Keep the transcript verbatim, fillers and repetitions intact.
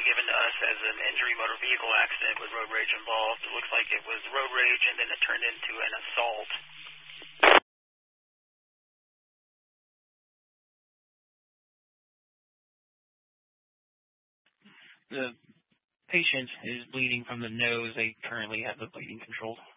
given to us as an injury motor vehicle accident with road rage involved. It looks like it was road rage and then it turned into an assault. The patient is bleeding from the nose. They currently have the bleeding controlled.